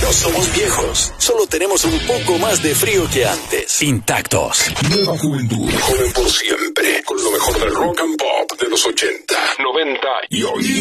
No somos viejos, solo tenemos un poco más de frío que antes. Intactos. Nueva juventud, joven por siempre, con lo mejor del rock and pop de los 80, 90 y hoy.